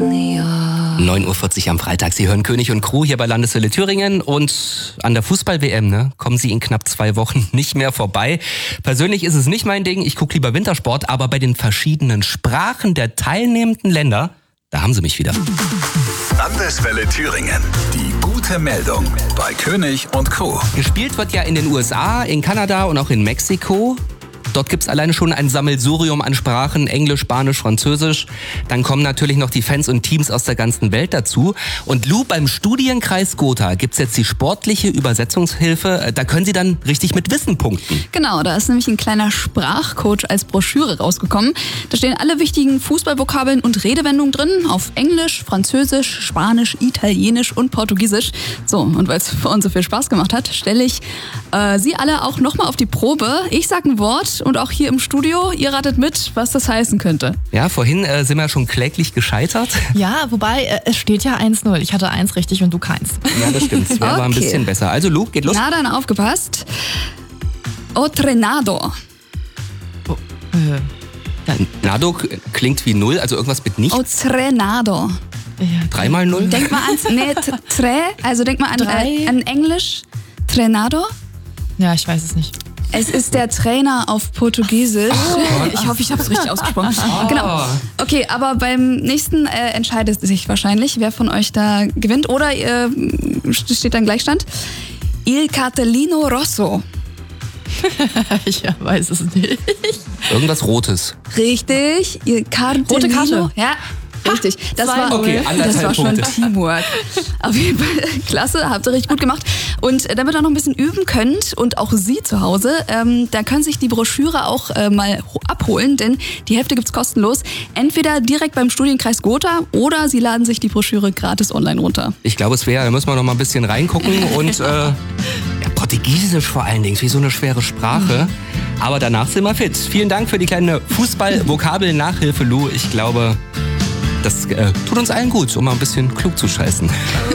9:40 Uhr am Freitag. Sie hören König und Crew hier bei Landeswelle Thüringen. Und an der Fußball-WM, kommen Sie in knapp 2 Wochen nicht mehr vorbei. Persönlich ist es nicht mein Ding. Ich gucke lieber Wintersport. Aber bei den verschiedenen Sprachen der teilnehmenden Länder, da haben Sie mich wieder. Landeswelle Thüringen. Die gute Meldung bei König und Crew. Gespielt wird ja in den USA, in Kanada und auch in Mexiko. Dort gibt's alleine schon ein Sammelsurium an Sprachen, Englisch, Spanisch, Französisch. Dann kommen natürlich noch die Fans und Teams aus der ganzen Welt dazu. Und Lou, beim Studienkreis Gotha gibt's jetzt die sportliche Übersetzungshilfe. Da können Sie dann richtig mit Wissen punkten. Genau, da ist nämlich ein kleiner Sprachcoach als Broschüre rausgekommen. Da stehen alle wichtigen Fußballvokabeln und Redewendungen drin, auf Englisch, Französisch, Spanisch, Italienisch und Portugiesisch. So, und weil es für uns so viel Spaß gemacht hat, stelle ich Sie alle auch nochmal auf die Probe. Ich sage ein Wort und auch hier im Studio, ihr ratet mit, was das heißen könnte. Ja, vorhin sind wir schon kläglich gescheitert. Ja, wobei, es steht ja 1-0. Ich hatte 1 richtig und du keins. Ja, das stimmt. Es war ein bisschen besser. Also Lou, geht los. Na, dann aufgepasst. Otrenado. Nado klingt wie 0, also irgendwas mit nicht. Otrenado. Ja. 3 mal 0? Denk mal denk mal an Englisch. Trenado. Ja, ich weiß es nicht. Es ist der Trainer auf Portugiesisch. Ich hoffe, ich habe es richtig ausgesprochen. Genau. Okay, aber beim nächsten entscheidet sich wahrscheinlich, wer von euch da gewinnt. Oder steht dann Gleichstand. Il Cartellino Rosso. Ich weiß es nicht. Irgendwas Rotes. Richtig. Il Cartellino. Rote Karte. Ja. Richtig, das war schon Teamwork. Auf jeden Fall klasse, habt ihr richtig gut gemacht. Und damit ihr noch ein bisschen üben könnt und auch Sie zu Hause, da können sich die Broschüre auch mal abholen, denn die Hälfte gibt's kostenlos. Entweder direkt beim Studienkreis Gotha oder Sie laden sich die Broschüre gratis online runter. Ich glaube, da müssen wir noch mal ein bisschen reingucken und ja, Portugiesisch vor allen Dingen, wie so eine schwere Sprache. Aber danach sind wir fit. Vielen Dank für die kleine Fußball-Vokabel-Nachhilfe, Lou. Ich glaube, das tut uns allen gut, um mal ein bisschen klug zu scheißen.